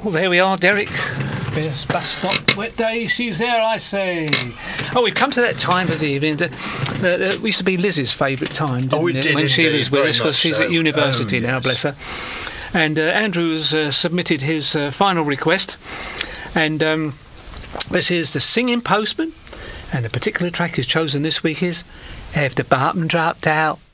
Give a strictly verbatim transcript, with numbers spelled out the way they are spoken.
Well, there we are, Derek. Best bus stop, wet day. She's there, I say. Oh, we've come to that time of the evening that uh, uh, used to be Liz's favourite time, didn't oh, we it? did when she indeed, was with very us, because much she's so. at university Oh, now, yes. bless her. And uh, Andrew's uh, submitted his uh, final request, and um, this is The Singing Postman, and the particular track he's chosen this week is If the Bartman Dropped Out.